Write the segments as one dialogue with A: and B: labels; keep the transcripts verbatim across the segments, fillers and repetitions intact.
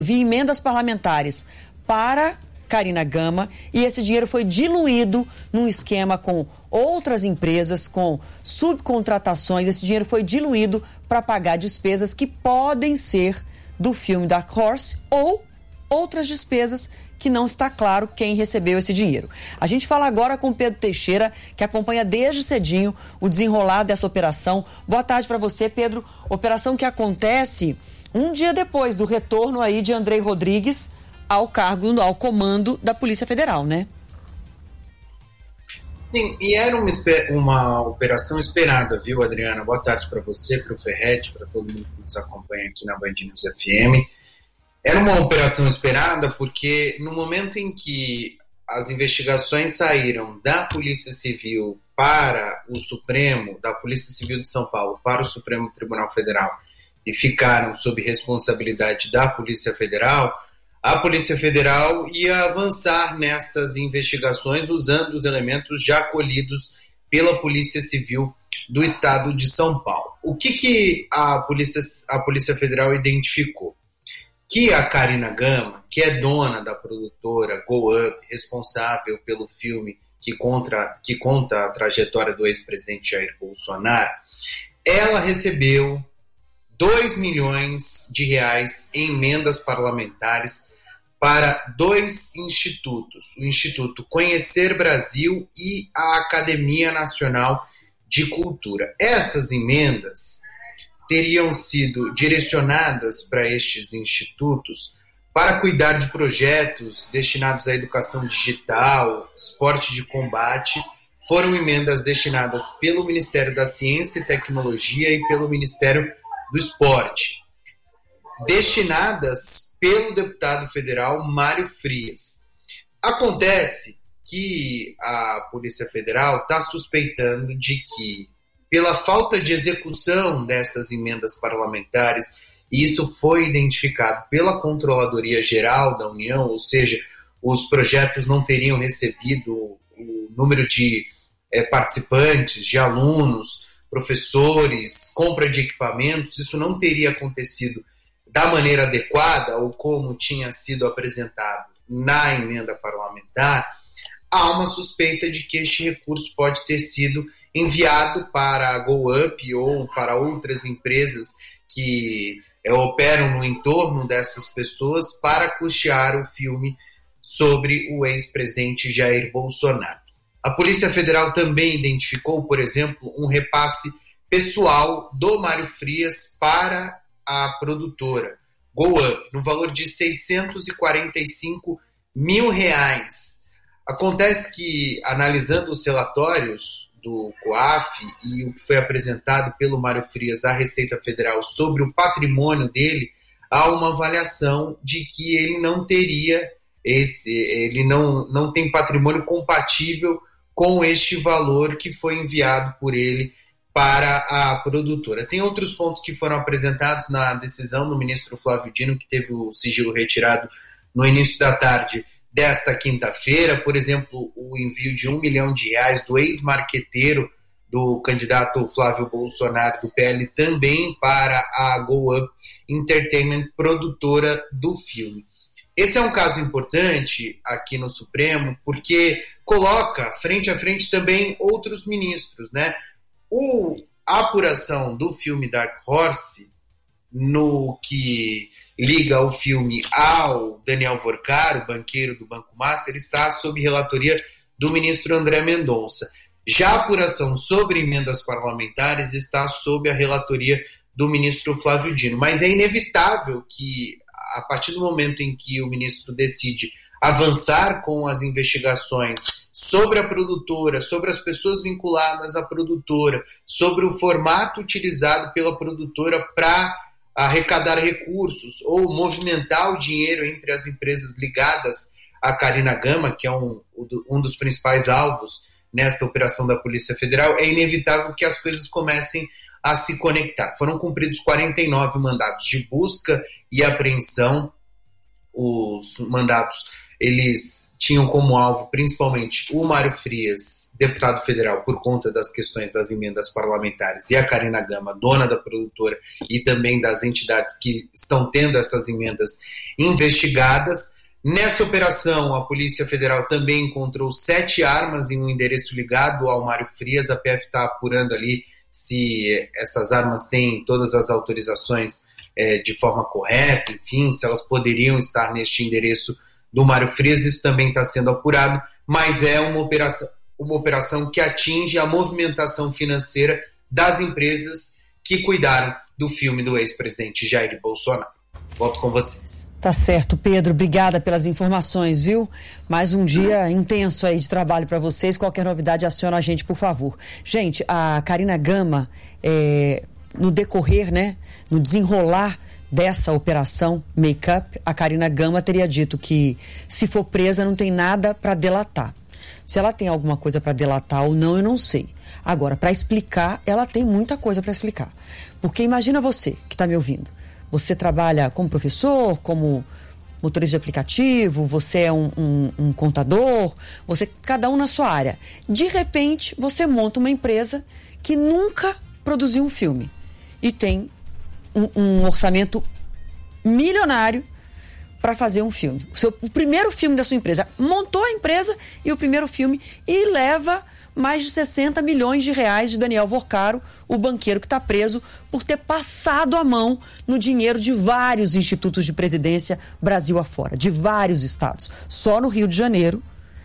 A: via emendas parlamentares para Carina Gama, e esse dinheiro foi diluído num esquema com outras empresas, com subcontratações. Esse dinheiro foi diluído para pagar despesas que podem ser do filme Dark Horse ou outras despesas que não está claro quem recebeu esse dinheiro. A gente fala agora com Pedro Teixeira, que acompanha desde cedinho o desenrolar dessa operação. Boa tarde para você, Pedro. Operação que acontece um dia depois do retorno aí de Andrei Rodrigues ao cargo, ao comando da Polícia Federal, né?
B: Sim, e era uma, uma operação esperada, viu, Adriana? Boa tarde para você, para o Ferretti, para todo mundo que nos acompanha aqui na Band News F M. Era uma operação esperada porque no momento em que as investigações saíram da Polícia Civil para o Supremo, da Polícia Civil de São Paulo para o Supremo Tribunal Federal e ficaram sob responsabilidade da Polícia Federal, a Polícia Federal ia avançar nestas investigações usando os elementos já colhidos pela Polícia Civil do Estado de São Paulo. O que, que a, Polícia, a Polícia Federal identificou? Que a Carina Gama, que é dona da produtora Go Up, responsável pelo filme que, contra, que conta a trajetória do ex-presidente Jair Bolsonaro, ela recebeu dois milhões de reais em emendas parlamentares para dois institutos, o Instituto Conhecer Brasil e a Academia Nacional de Cultura. Essas emendas teriam sido direcionadas para estes institutos para cuidar de projetos destinados à educação digital, esporte de combate. Foram emendas destinadas pelo Ministério da Ciência e Tecnologia e pelo Ministério do Esporte, destinadas pelo deputado federal Mário Frias. Acontece que a Polícia Federal está suspeitando de que, pela falta de execução dessas emendas parlamentares, e isso foi identificado pela Controladoria Geral da União, ou seja, os projetos não teriam recebido o número de é, participantes, de alunos, professores, compra de equipamentos, isso não teria acontecido da maneira adequada ou como tinha sido apresentado na emenda parlamentar. Há uma suspeita de que este recurso pode ter sido enviado para a Go Up ou para outras empresas que é, operam no entorno dessas pessoas para custear o filme sobre o ex-presidente Jair Bolsonaro. A Polícia Federal também identificou, por exemplo, um repasse pessoal do Mário Frias para a produtora Go Up, no valor de seiscentos e quarenta e cinco mil reais. Acontece que, analisando os relatórios do COAF e o que foi apresentado pelo Mário Frias à Receita Federal sobre o patrimônio dele, há uma avaliação de que ele não teria esse, ele não, não tem patrimônio compatível com este valor que foi enviado por ele para a produtora. Tem outros pontos que foram apresentados na decisão do ministro Flávio Dino, que teve o sigilo retirado no início da tarde desta quinta-feira. Por exemplo, o envio de um milhão de reais do ex-marqueteiro do candidato Flávio Bolsonaro, do P L, também para a Go Up Entertainment, produtora do filme. Esse é um caso importante aqui no Supremo, porque coloca frente a frente também outros ministros, né? O, a apuração do filme Dark Horse, no que liga o filme ao Daniel Vorcar, o banqueiro do Banco Master, está sob relatoria do ministro André Mendonça. Já a apuração sobre emendas parlamentares está sob a relatoria do ministro Flávio Dino. Mas é inevitável que, a partir do momento em que o ministro decide avançar com as investigações sobre a produtora, sobre as pessoas vinculadas à produtora, sobre o formato utilizado pela produtora para arrecadar recursos ou movimentar o dinheiro entre as empresas ligadas à Carina Gama, que é um, um dos principais alvos nesta operação da Polícia Federal, é inevitável que as coisas comecem a se conectar. Foram cumpridos quarenta e nove mandados de busca e apreensão, os mandatos eles tinham como alvo principalmente o Mário Frias, deputado federal, por conta das questões das emendas parlamentares, e a Carina Gama, dona da produtora, e também das entidades que estão tendo essas emendas investigadas. Nessa operação, a Polícia Federal também encontrou sete armas em um endereço ligado ao Mário Frias. A P F está apurando ali se essas armas têm todas as autorizações é, de forma correta, enfim, se elas poderiam estar neste endereço do Mário Frias. Isso também está sendo apurado, mas é uma operação, uma operação que atinge a movimentação financeira das empresas que cuidaram do filme do ex-presidente Jair Bolsonaro. Volto com vocês.
A: Tá certo, Pedro. Obrigada pelas informações, viu? Mais um dia intenso aí de trabalho para vocês. Qualquer novidade, aciona a gente, por favor. Gente, a Carina Gama, é, no decorrer, né, no desenrolar dessa operação Make-up, a Carina Gama teria dito que, se for presa, não tem nada para delatar. Se ela tem alguma coisa para delatar ou não, eu não sei. Agora, para explicar, ela tem muita coisa para explicar. Porque imagina você que está me ouvindo. Você trabalha como professor, como motorista de aplicativo, você é um, um, um contador, você, cada um na sua área. De repente, você monta uma empresa que nunca produziu um filme e tem um, um orçamento milionário para fazer um filme. O, seu, o primeiro filme da sua empresa. Montou a empresa e o primeiro filme e leva mais de sessenta milhões de reais de Daniel Vorcaro, o banqueiro que está preso por ter passado a mão no dinheiro de vários institutos de presidência Brasil afora, de vários estados. Só no Rio de Janeiro,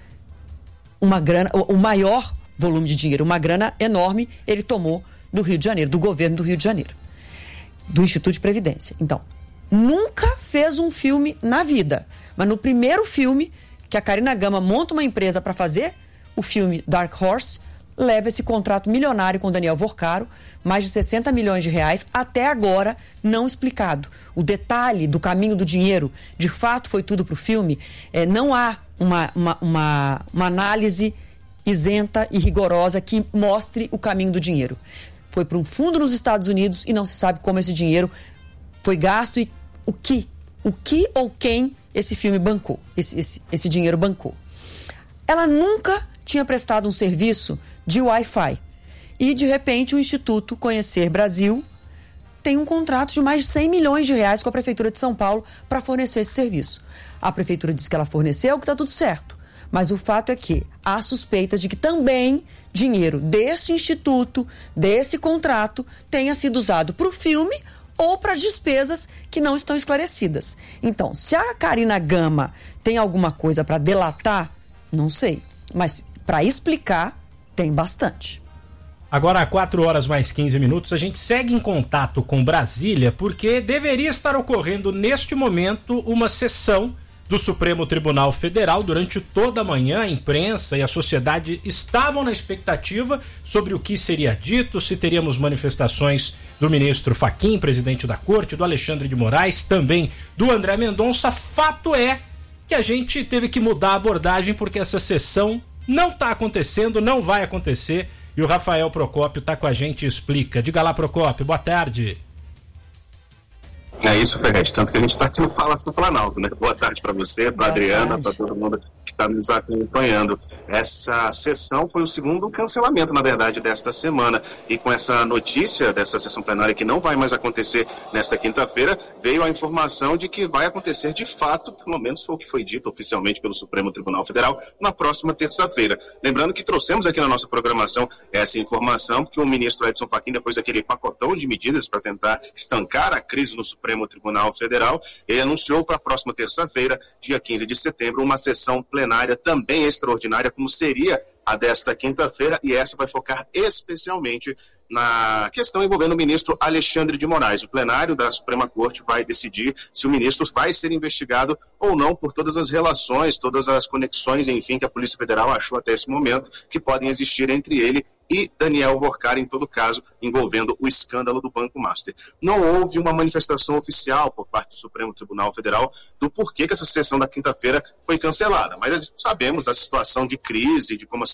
A: uma grana, o maior volume de dinheiro, uma grana enorme, ele tomou do Rio de Janeiro, do governo do Rio de Janeiro, do Instituto de Previdência. Então, nunca fez um filme na vida, mas no primeiro filme que a Carina Gama monta uma empresa para fazer, o filme Dark Horse, leva esse contrato milionário com Daniel Vorcaro, mais de sessenta milhões de reais, até agora não explicado. O detalhe do caminho do dinheiro, de fato foi tudo para o filme, é, não há uma, uma, uma, uma análise isenta e rigorosa que mostre o caminho do dinheiro. Foi para um fundo nos Estados Unidos e não se sabe como esse dinheiro foi gasto e o que, o que ou quem esse filme bancou, esse, esse, esse dinheiro bancou. Ela nunca tinha prestado um serviço de Wi-Fi. E, de repente, o Instituto Conhecer Brasil tem um contrato de mais de cem milhões de reais com a Prefeitura de São Paulo para fornecer esse serviço. A Prefeitura diz que ela forneceu, que está tudo certo. Mas o fato é que há suspeitas de que também dinheiro desse instituto, desse contrato, tenha sido usado para o filme ou para despesas que não estão esclarecidas. Então, se a Carina Gama tem alguma coisa para delatar, não sei. Mas para explicar, tem bastante.
C: Agora, às quatro horas mais quinze minutos, a gente segue em contato com Brasília, porque deveria estar ocorrendo neste momento uma sessão do Supremo Tribunal Federal. Durante toda a manhã, a imprensa e a sociedade estavam na expectativa sobre o que seria dito, se teríamos manifestações do ministro Fachin, presidente da Corte, do Alexandre de Moraes, também do André Mendonça. Fato é que a gente teve que mudar a abordagem porque essa sessão não está acontecendo, não vai acontecer, e o Rafael Procópio está com a gente e explica. Diga lá, Procópio, boa tarde.
D: É isso, Ferretti, tanto que a gente está aqui no Palácio do Planalto, né? Boa tarde para você, para Adriana, para todo mundo que está nos acompanhando. Essa sessão foi o segundo cancelamento, na verdade, desta semana, e com essa notícia dessa sessão plenária que não vai mais acontecer nesta quinta-feira, veio a informação de que vai acontecer de fato, pelo menos foi o que foi dito oficialmente pelo Supremo Tribunal Federal, na próxima terça-feira. Lembrando que trouxemos aqui na nossa programação essa informação, porque o ministro Edson Fachin, depois daquele pacotão de medidas para tentar estancar a crise no Supremo Tribunal Federal, ele anunciou para a próxima terça-feira, dia quinze de setembro, uma sessão plenária também extraordinária, como seria a desta quinta-feira, e essa vai focar especialmente na questão envolvendo o ministro Alexandre de Moraes. O plenário da Suprema Corte vai decidir se o ministro vai ser investigado ou não por todas as relações, todas as conexões, enfim, que a Polícia Federal achou até esse momento que podem existir entre ele e Daniel Vorcaro, em todo caso, envolvendo o escândalo do Banco Master. Não houve uma manifestação oficial por parte do Supremo Tribunal Federal do porquê que essa sessão da quinta-feira foi cancelada, mas sabemos da situação de crise, de como a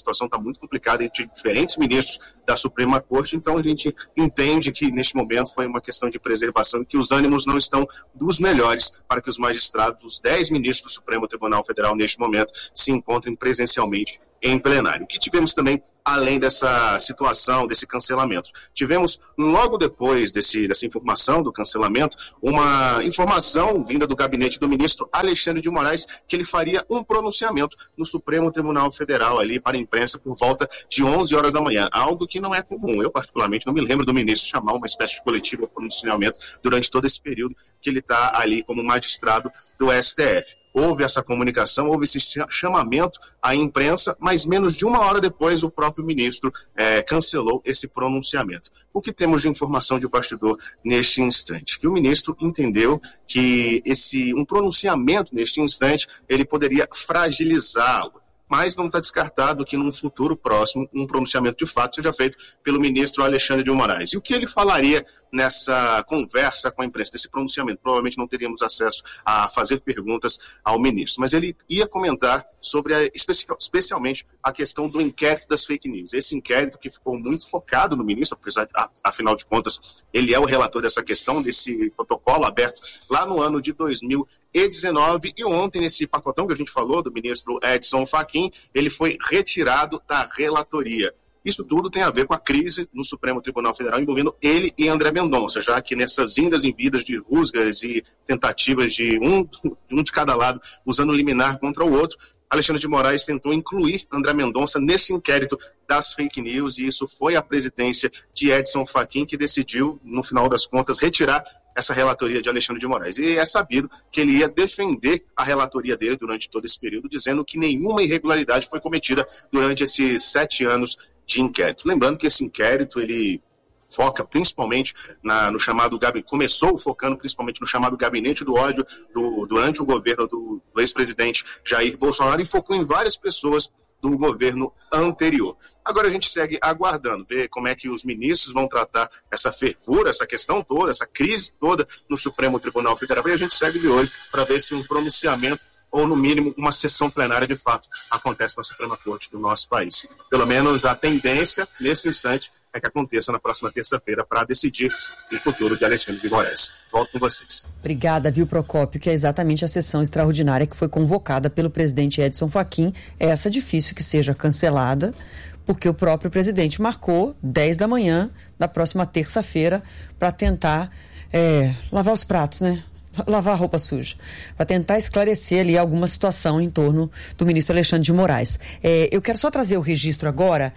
D: situação está muito complicada entre diferentes ministros da Suprema Corte, então a gente entende que neste momento foi uma questão de preservação e que os ânimos não estão dos melhores para que os magistrados, os dez ministros do Supremo Tribunal Federal neste momento, se encontrem presencialmente em plenário. O que tivemos também, além dessa situação, desse cancelamento? Tivemos, logo depois desse, dessa informação do cancelamento, uma informação vinda do gabinete do ministro Alexandre de Moraes que ele faria um pronunciamento no Supremo Tribunal Federal ali para a imprensa por volta de onze horas da manhã, algo que não é comum. Eu, particularmente, não me lembro do ministro chamar uma espécie de coletiva pronunciamento durante todo esse período que ele está ali como magistrado do S T F. Houve essa comunicação, houve esse chamamento à imprensa, mas menos de uma hora depois o próprio ministro é, cancelou esse pronunciamento. O que temos de informação de bastidor neste instante? Que o ministro entendeu que esse, um pronunciamento neste instante ele poderia fragilizá-lo. Mas não está descartado que num futuro próximo um pronunciamento de fato seja feito pelo ministro Alexandre de Moraes. E o que ele falaria nessa conversa com a imprensa, desse pronunciamento? Provavelmente não teríamos acesso a fazer perguntas ao ministro, mas ele ia comentar sobre, a, especialmente, a questão do inquérito das fake news. Esse inquérito que ficou muito focado no ministro, apesar de, afinal de contas, ele é o relator dessa questão, desse protocolo aberto lá no ano de dois mil e dezenove, e ontem, nesse pacotão que a gente falou do ministro Edson Fachin, ele foi retirado da relatoria. Isso tudo tem a ver com a crise no Supremo Tribunal Federal envolvendo ele e André Mendonça, já que nessas indas e vindas de rusgas e tentativas de um, um de cada lado, usando liminar contra o outro, Alexandre de Moraes tentou incluir André Mendonça nesse inquérito das fake news, e isso foi a presidência de Edson Fachin que decidiu, no final das contas, retirar essa relatoria de Alexandre de Moraes. E é sabido que ele ia defender a relatoria dele durante todo esse período, dizendo que nenhuma irregularidade foi cometida durante esses sete anos de inquérito. Lembrando que esse inquérito, ele foca principalmente na, no chamado, começou focando principalmente no chamado gabinete do ódio do, durante o governo do, do ex-presidente Jair Bolsonaro, e focou em várias pessoas do governo anterior. Agora a gente segue aguardando, ver como é que os ministros vão tratar essa fervura, essa questão toda, essa crise toda no Supremo Tribunal Federal, e a gente segue de olho para ver se um pronunciamento ou, no mínimo, uma sessão plenária de fato acontece na Suprema Corte do nosso país. Pelo menos a tendência, nesse instante, é que aconteça na próxima terça-feira para decidir o futuro de Alexandre de Moraes. Volto com vocês.
A: Obrigada, viu, Procópio, que é exatamente a sessão extraordinária que foi convocada pelo presidente Edson Fachin. Essa é difícil que seja cancelada, porque o próprio presidente marcou dez da manhã da próxima terça-feira para tentar é, lavar os pratos, né? Lavar a roupa suja, para tentar esclarecer ali alguma situação em torno do ministro Alexandre de Moraes. É, eu quero só trazer o registro agora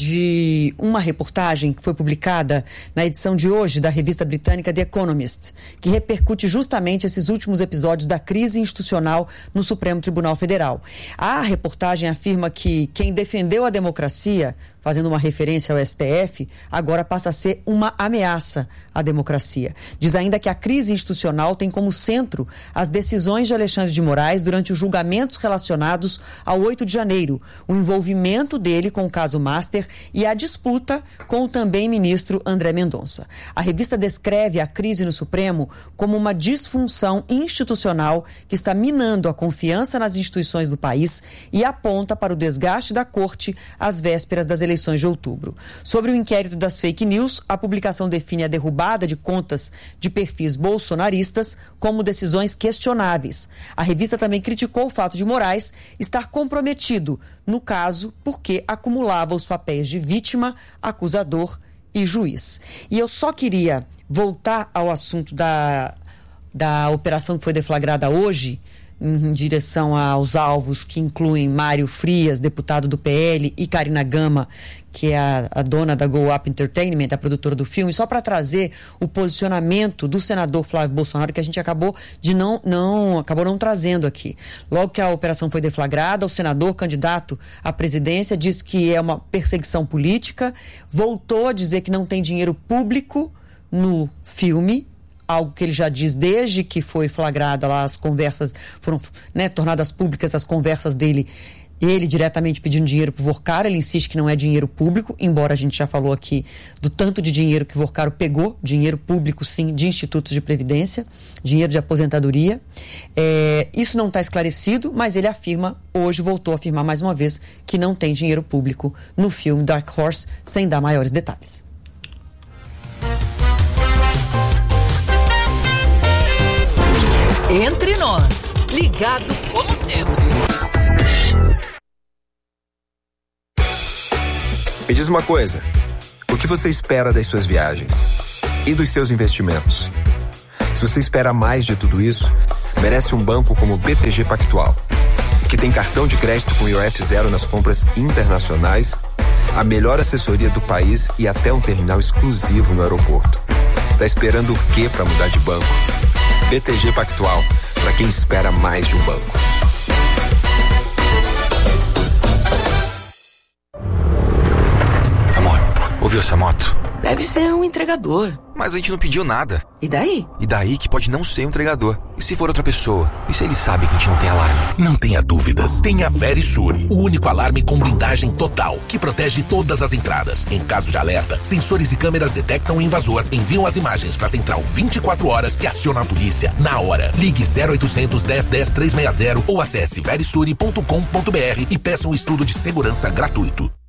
A: de uma reportagem que foi publicada na edição de hoje da revista britânica The Economist, que repercute justamente esses últimos episódios da crise institucional no Supremo Tribunal Federal. A reportagem afirma que quem defendeu a democracia, fazendo uma referência ao S T F, agora passa a ser uma ameaça à democracia. Diz ainda que a crise institucional tem como centro as decisões de Alexandre de Moraes durante os julgamentos relacionados ao oito de janeiro, o envolvimento dele com o caso Master e a disputa com o também ministro André Mendonça. A revista descreve a crise no Supremo como uma disfunção institucional que está minando a confiança nas instituições do país e aponta para o desgaste da corte às vésperas das eleições de outubro. Sobre o inquérito das fake news, a publicação define a derrubada de contas de perfis bolsonaristas como decisões questionáveis. A revista também criticou o fato de Moraes estar comprometido no caso porque acumulava os papéis de vítima, acusador e juiz. E eu só queria voltar ao assunto da, da operação que foi deflagrada hoje, em direção aos alvos que incluem Mário Frias, deputado do P L, e Karina Gama, que é a, a dona da Go Up Entertainment, a produtora do filme, só para trazer o posicionamento do senador Flávio Bolsonaro, que a gente acabou de não, não, acabou não trazendo aqui. Logo que a operação foi deflagrada, o senador candidato à presidência disse que é uma perseguição política, voltou a dizer que não tem dinheiro público no filme, algo que ele já diz desde que foi flagrada lá as conversas, foram, né, tornadas públicas as conversas dele ele diretamente pedindo dinheiro para o Vorcaro. Ele insiste que não é dinheiro público, embora a gente já falou aqui do tanto de dinheiro que o Vorcaro pegou, dinheiro público sim, de institutos de previdência, dinheiro de aposentadoria. É, isso não está esclarecido, mas ele afirma, hoje voltou a afirmar mais uma vez, que não tem dinheiro público no filme Dark Horse, sem dar maiores detalhes.
E: Entre nós, ligado como sempre.
F: Me diz uma coisa, o que você espera das suas viagens? E dos seus investimentos? Se você espera mais de tudo isso, merece um banco como o B T G Pactual, que tem cartão de crédito com I O F zero nas compras internacionais, a melhor assessoria do país e até um terminal exclusivo no aeroporto. Tá esperando o quê para mudar de banco? B T G Pactual, para quem espera mais de um banco.
G: Ouviu essa moto?
E: Deve ser um entregador.
G: Mas a gente não pediu nada.
E: E daí?
G: E daí que pode não ser um entregador. E se for outra pessoa? E se ele sabe que a gente não tem alarme?
H: Não tenha dúvidas. Tenha Verisur, o único alarme com blindagem total, que protege todas as entradas. Em caso de alerta, sensores e câmeras detectam o invasor, enviam as imagens para a central vinte e quatro horas e aciona a polícia na hora. Ligue zero oitocentos, dez, dez, trezentos e sessenta ou acesse verisure ponto com ponto br e peça um estudo de segurança gratuito.